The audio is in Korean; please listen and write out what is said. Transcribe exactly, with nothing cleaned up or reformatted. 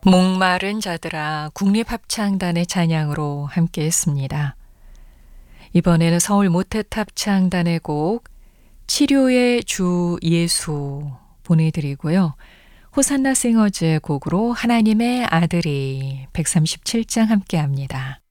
목마른 자들아 국립합창단의 찬양으로 함께했습니다. 이번에는 서울 모태탑창단의 곡 치료의 주 예수 보내드리고요. 호산나 싱어즈의 곡으로 하나님의 아들이 백삼십칠 장 함께합니다.